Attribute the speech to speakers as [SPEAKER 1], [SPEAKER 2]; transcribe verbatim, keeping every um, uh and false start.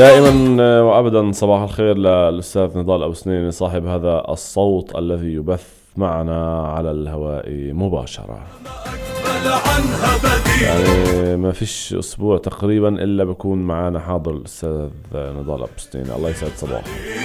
[SPEAKER 1] دائما وأبدا صباح الخير للأستاذ نضال أبو سنين صاحب هذا الصوت الذي يبث معنا على الهواء مباشرة. يعني ما فيش أسبوع تقريبا إلا بكون معنا حاضر الأستاذ نضال أبو سنين. الله يسعد صباحه.